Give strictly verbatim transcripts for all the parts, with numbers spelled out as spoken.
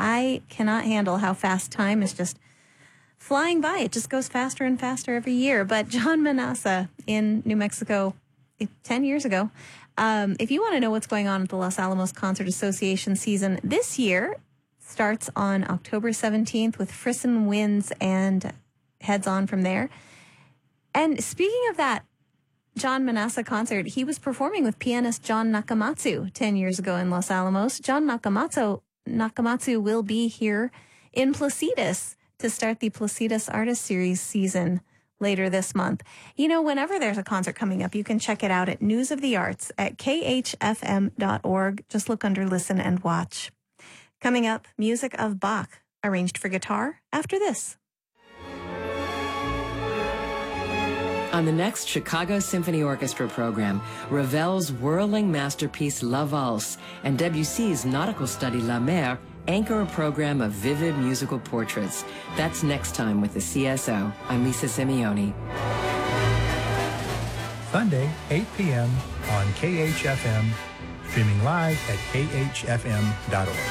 I cannot handle how fast time is just flying by. It just goes faster and faster every year. But John Manassa in New Mexico ten years ago. Um, if you want to know what's going on at the Los Alamos Concert Association season this year, starts on October seventeenth with Frisson Winds and heads on from there. And speaking of that John Manassa concert, he was performing with pianist John Nakamatsu ten years ago in Los Alamos. John Nakamatsu, Nakamatsu will be here in Placitas to start the Placitas Artist Series season later this month. You know, whenever there's a concert coming up, you can check it out at News of the Arts at K H F M dot org. Just look under Listen and Watch. Coming up, music of Bach, arranged for guitar, after this. On the next Chicago Symphony Orchestra program, Ravel's whirling masterpiece La Valse and Debussy's nautical study La Mer anchor a program of vivid musical portraits. That's next time with the C S O. I'm Lisa Simeone. Sunday, eight p.m. on K H F M, streaming live at K H F M dot org.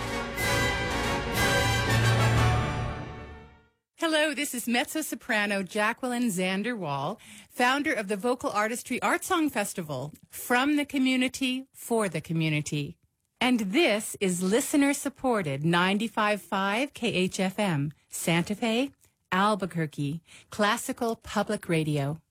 Hello, this is mezzo-soprano Jacqueline Zanderwall, founder of the Vocal Artistry Art Song Festival, from the community, for the community. And this is listener-supported ninety-five point five K H F M, Santa Fe, Albuquerque, Classical Public Radio.